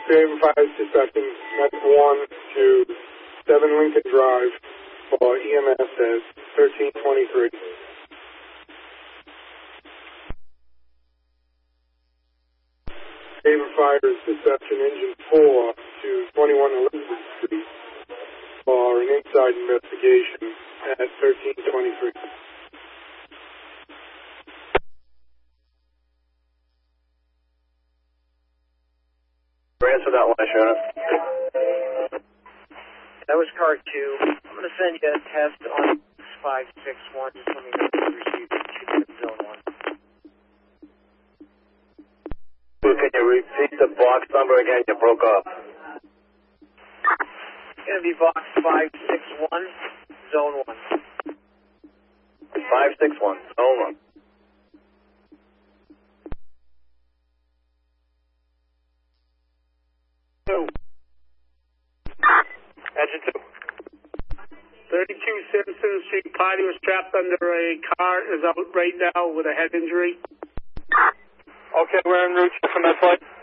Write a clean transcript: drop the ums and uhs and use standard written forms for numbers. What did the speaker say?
Fairhaven Fire Dispatching, Net 1 to 7 Lincoln Drive for EMS at 1323. Fairhaven Fire Dispatching Engine 4 to 21 Elizabeth Street for an inside investigation at 1323. Answer that one, Shona. That was car 2. I'm going to send you a test on 561. Just let me know if you received it. Zone 1. Can you repeat the box number again? You broke up. It's going to be box 561, zone 1. 561, zone 1. Engine 2. 32 Simpson Street. Party was trapped under a car, is out right now with a head injury. Okay, we're en route from that flight.